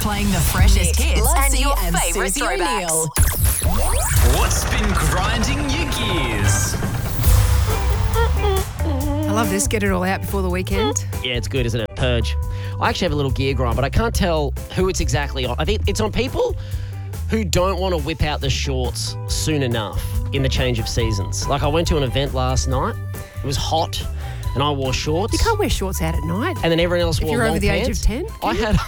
Playing the freshest hits and Lutzy your and favourite Susie throwbacks. O'Neill. What's been grinding your gears? I love this. Get it all out before the weekend. Yeah, it's good, isn't it? Purge. I actually have a little gear grind, but I can't tell who it's exactly on. I think it's on people who don't want to whip out the shorts soon enough in the change of seasons. Like I went to an event last night. It was hot, and I wore shorts. You can't wear shorts out at night. And then everyone else If wore you're long over the age pants. of 10? I had.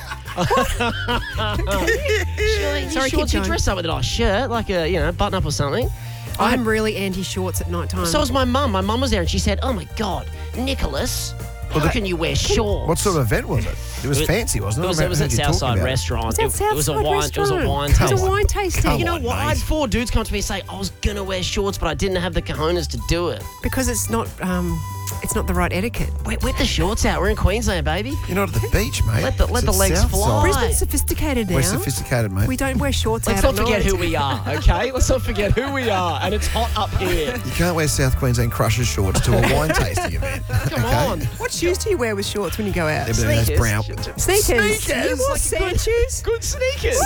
Sorry, keep shorts. You going. dress up with a nice shirt, like a button up or something. I'm really anti-shorts at night time. So was my mum. My mum was there, and she said, "Oh my God, Nicholas, how can you wear shorts?" What sort of event was it? It was fancy, wasn't it? It was at Southside Restaurant. Was that It was a Southside wine. Restaurant? It was a wine It was tasting. a wine tasting. You know what? mate. I had 4 dudes come to me and say I was gonna wear shorts, but I didn't have the cojones to do it. Because it's not the right etiquette. Whip the shorts out. We're in Queensland, baby. You're not at the beach, mate. Let the It's at legs Southside. fly. Brisbane's sophisticated now. We're sophisticated, mate. We don't wear shorts Let's out not at forget night. who we are, okay? Let's not forget who we are, and it's hot up here. You can't wear South Queensland Crushers shorts to a wine tasting event. Come on. What shoes do you wear with shorts when you go out? Yeah, but those Sneakers. brown. Sneakers. You wore Like sand shoes? Good sneakers.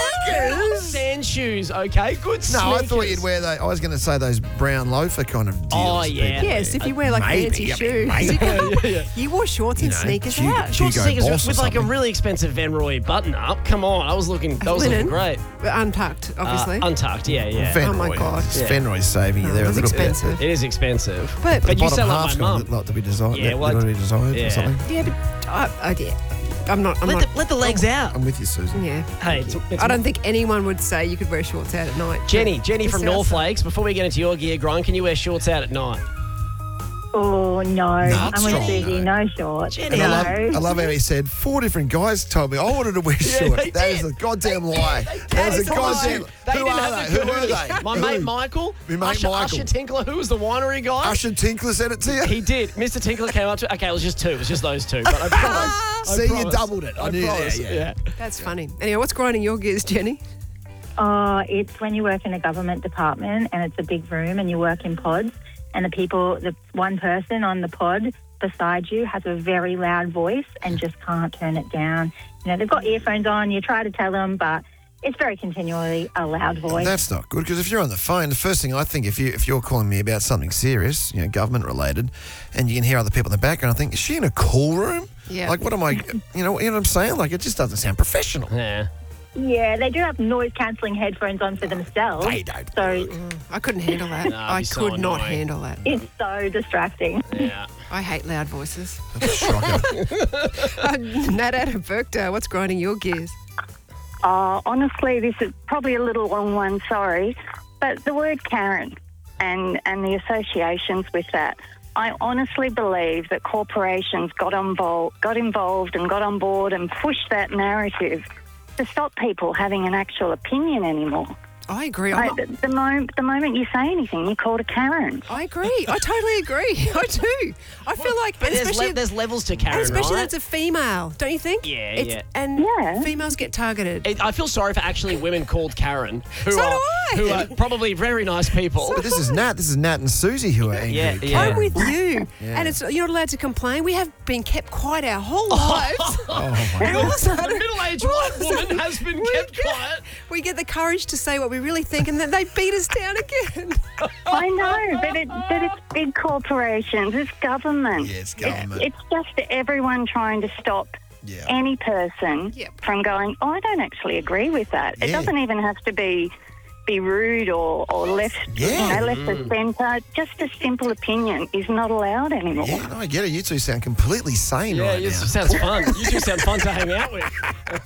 Sand shoes, okay? Good sneakers. No, I thought you'd wear those. I was going to say those brown loafer kind of deals. Oh, yeah. people Yes, wear. if you wear like Maybe, fancy I mean, shoes. maybe. You wore shorts and know, sneakers Hugo- out. Short Hugo sneakers Boss or with like a something. really expensive Venroy button up. Come on, that was looking Linen. great. Untucked, obviously. Untucked, yeah. Fenroy. Oh, my God. It's Yeah. Fenroy's saving you there a That's little expensive. It is expensive. But you bit. sound like half's my got mum. a lot to be desired. Yeah, well, to be desired yeah. or something. Yeah, but yeah. I'm not. Let the legs out. I'm with you, Susan. Yeah. Hey, it's I don't think anyone would say you could wear shorts out at night. Jenny It's from outside. North Lakes, before we get into your gear grind, can you wear shorts out at night? Oh, no. I'm with strong, Susie. no. No shorts. Jenny. And No. I love how he said 4 different guys told me I wanted to wear shorts. they That is did. a goddamn lie. That is a goddamn. They Who didn't are have they? the Who are kahunas. they? My Who? mate Michael. Your mate Usher, Michael. Usher Tinkler, who was the winery guy. Usher Tinkler said it to you? He did. Mr. Tinkler came up to. Okay, it was just 2. It was just those 2. But I promise. See, you doubled it. I knew that, promise. yeah. That's funny. Anyway, what's grinding your gears, Jenny? Oh, it's when you work in a government department and it's a big room and you work in pods and the one person on the pod beside you has a very loud voice and just can't turn it down. You know, they've got earphones on, you try to tell them, but it's very continually a loud voice. That's not good because if you're on the phone, the first thing I think if you're calling me about something serious, government related, and you can hear other people in the background, I think, is she in a call room? Yeah. Like, what am I? You know what I'm saying? Like, it just doesn't sound professional. Yeah. Yeah, they do have noise-cancelling headphones on for themselves. They don't. So I couldn't handle that. Nah, I it'd be so could not annoying. handle that. it's so distracting. Yeah. I hate loud voices. That's a shocker. Nat out of Berkdale, what's grinding your gears? Honestly, this is probably a little long one, sorry. But the word Karen and the associations with that, I honestly believe that corporations got involved and got on board and pushed that narrative to stop people having an actual opinion anymore. I agree. The moment you say anything, you're called a Karen. I agree. I totally agree. I do. I feel like, But especially, there's levels to Karen, and especially right? that's a female, don't you think? Yeah, It's- yeah. And Yeah. females get targeted. I feel sorry for actually women called Karen who So are do I. who are probably very nice people. But this is Nat and Susie who are angry. Yeah, at yeah. I'm with you. Yeah. And you're not allowed to complain. We have been kept quiet our whole lives. Oh, my And all of a The sudden, middle-aged all of white a sudden, woman has been we kept get- quiet. We get the courage to say what we really think, and then they beat us down again. I know, but it's big corporations, it's government. Yeah, it's government. It's just everyone trying to stop Yeah. any person Yep. from going, I don't actually agree with that. It Yeah. doesn't even have to be rude or left, Yeah. left of centre. Just a simple opinion is not allowed anymore. Yeah, no, I get it. You two sound completely sane Yeah, right it now. sounds fun. You two sound fun to hang out with.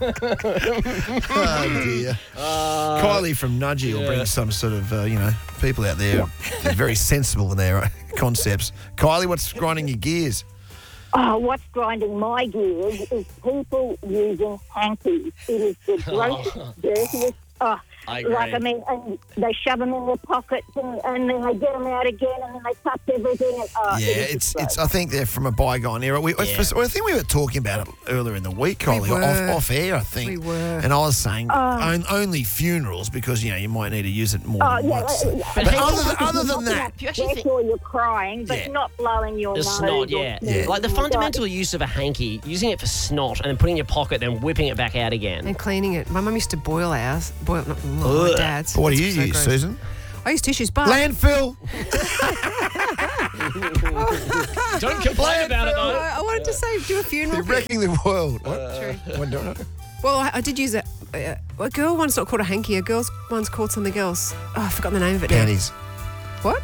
Oh, dear. Kylie from Nudgee will bring some sort of, people out there who are very sensible in their concepts. Kylie, what's grinding your gears? Oh, what's grinding my gears is people using hankies. It is the grossest, dirtiest. Oh, I agree. Like, I mean, and they shove them in their pockets and then they get them out again and then they touch everything. And, it's. I think they're from a bygone era. I think we were talking about it earlier in the week, Kylie, were. off air, I think. We were. And I was saying only funerals because, you might need to use it more than once. But Other than that, you actually think Therefore, you're crying, but Yeah. not blowing your the nose. snot, or yeah. sneezing. Like the fundamental use of a hanky, using it for snot and then putting it in your pocket, then whipping it back out again. And cleaning it. My mum used to boil ours. Not my dad's. what do you It's so use, gross. Susan? I use tissues, but Landfill. Don't complain about it though. I wanted to say do a funeral. You're wrecking the world. What? True. What, no. Well, I did use a girl one's not called a hanky. A girl's one's called something else. Oh, I've forgotten the name of it now. Panties. What?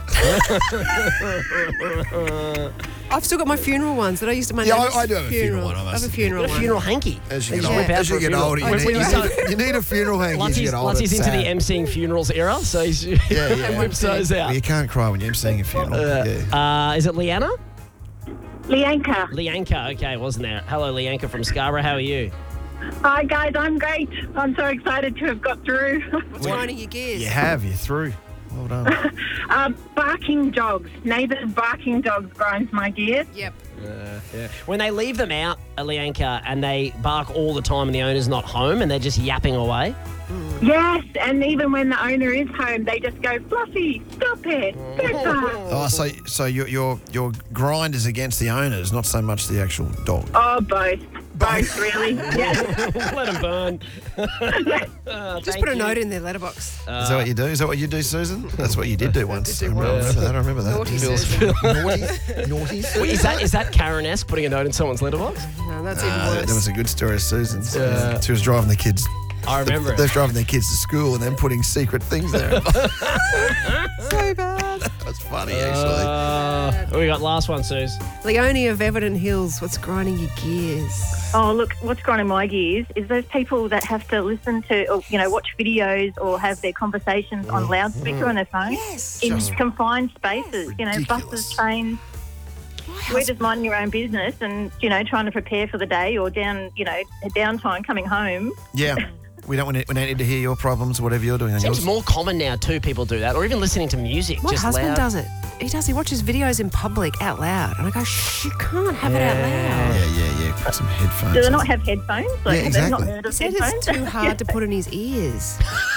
I've still got my funeral ones that I used to my Yeah, neighbour's I do have a funeral one, I I must have a admit. funeral A one. funeral hanky. As you They get just older, whip out as for you a get funeral. older, When you start- you need a funeral hanky. as you get older. Luttie's It's into the sad. emceeing funerals era, so he's Yeah. whips those Well, out. you can't cry when you're emceeing a funeral. Yeah. Is it Leanna? Leanka. Leanka, okay, wasn't there? Hello, Leanka from Scarborough. How are you? Hi guys, I'm great. I'm so excited to have got through. What's grinding your gears? You're through. Well done. Barking dogs, neighbours barking dogs grinds my gears. Yep. Yeah. When they leave them out, Leanka, and they bark all the time and the owner's not home and they're just yapping away. Yes, and even when the owner is home, they just go, Fluffy, stop it, don't bark. Oh, so your grind is against the owners, not so much the actual dog. Oh, both. Both, really. Yeah. Let them burn. Just put a note in their letterbox. Is that what you do? Is that what you do, Susan? That's what you did do once. did I do remember that. Naughty Feels- Susan. Naughty. Wait, is that Karen-esque, putting a note in someone's letterbox? No, that's even That worse. was a good story of Susan's. Yeah. She was driving the kids. I remember They're it. driving their kids to school and then putting secret things there. So bad. That's funny, actually. Who we got last one, Suze? Leonie of Everton Hills, what's grinding your gears? Oh, look, what's grinding my gears is those people that have to listen to or, watch videos or have their conversations on loudspeaker on their phone Yes. in confined spaces, ridiculous. buses, trains. We're just minding your own business and, trying to prepare for the day or a downtime coming home. Yeah. We don't need to hear your problems, whatever you're doing. On Seems yours. more common now, too, people do that, or even listening to music My just husband loud. does it. He watches videos in public out loud. And I go, shh, you can't have it out loud. Yeah. Put some headphones Do they on. not have headphones? Yeah, Have they exactly. not heard He of said headphones? it's too hard to put in his ears.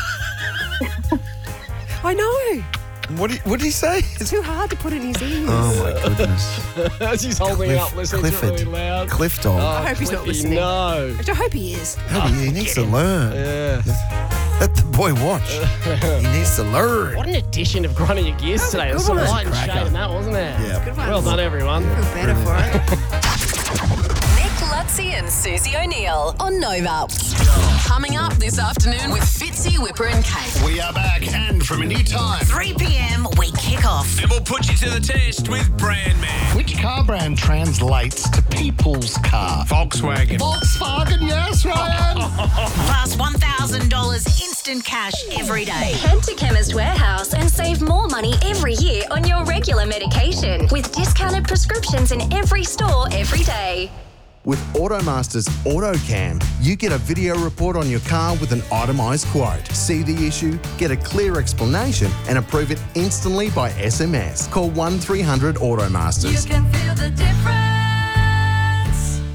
I know. What did he say? It's too hard to put in his ears. Oh, my goodness. As he's holding it up, listening to it really loud. Cliff dog. I hope he's not Cliffy, listening. No. Which I hope he is. He needs to learn. Yeah. Let the boy watch. He needs to learn. What an edition of Grinding Your Gears today. There's some good one. light and Cracker. shade in that, wasn't there? Yeah. Good one. Well done, everyone. I feel better for it. Nick Lutzi and Susie O'Neill on Nova. Coming up this afternoon with Fitzy, Whipper and Kate. We are back and from a new time. 3 p.m. we kick off. And we'll put you to the test with Brand Man. Which car brand translates to people's car? Volkswagen. Volkswagen, yes, Ryan. Plus $1,000 instant cash every day. Head to Chemist Warehouse and save more money every year on your regular medication with discounted prescriptions in every store every day. With Automaster's AutoCam, you get a video report on your car with an itemised quote. See the issue, get a clear explanation, and approve it instantly by SMS. Call 1300 Automasters. can feel the difference.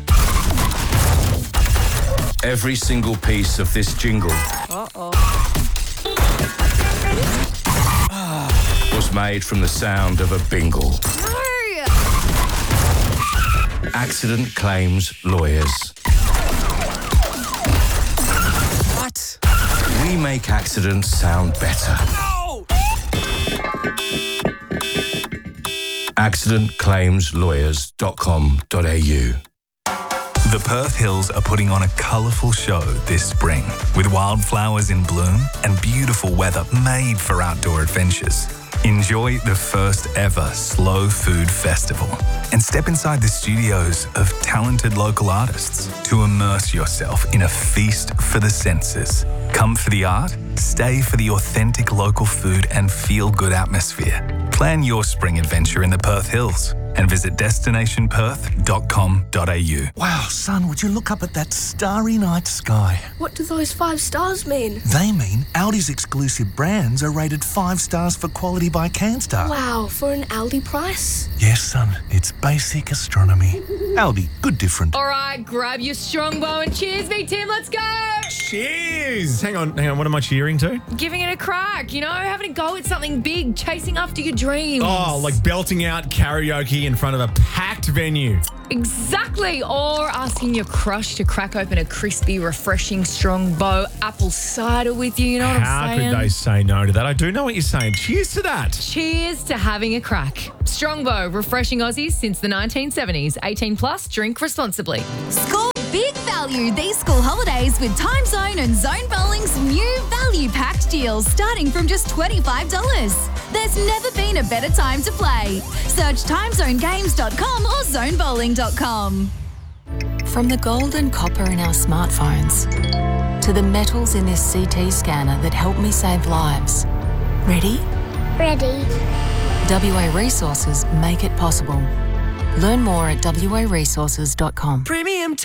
Every single piece of this jingle was made from the sound of a bingle. Accident claims lawyers. What? We make accidents sound better. accidentclaimslawyers.com.au. The Perth Hills are putting on a colourful show this spring with wildflowers in bloom and beautiful weather made for outdoor adventures. Enjoy the first ever Slow Food Festival and step inside the studios of talented local artists to immerse yourself in a feast for the senses. Come for the art, stay for the authentic local food and feel-good atmosphere. Plan your spring adventure in the Perth Hills. and visit destinationperth.com.au. Wow, son, would you look up at that starry night sky? What do those 5 stars mean? They mean Aldi's exclusive brands are rated 5 stars for quality by CanStar. Wow, for an Aldi price? Yes, son, it's basic astronomy. Aldi, good different. All right, grab your strongbow and cheers me, Tim. Let's go. Cheers! Hang on. What am I cheering to? Giving it a crack, having a go at something big, chasing after your dreams. Oh, like belting out karaoke in front of a packed venue. Exactly. Or asking your crush to crack open a crispy, refreshing Strongbow apple cider with you. You know what I'm saying? How could they say no to that? I do know what you're saying. Cheers to that. Cheers to having a crack. Strongbow, refreshing Aussies since the 1970s. 18 plus, drink responsibly. Score big value these school holidays with Time Zone and Zone Bowling's new value-packed deals starting from just $25. There's never been a better time to play. Search timezonegames.com or zonebowling.com. From the gold and copper in our smartphones to the metals in this CT scanner that help me save lives. Ready? Ready. WA Resources make it possible. Learn more at waresources.com. Premium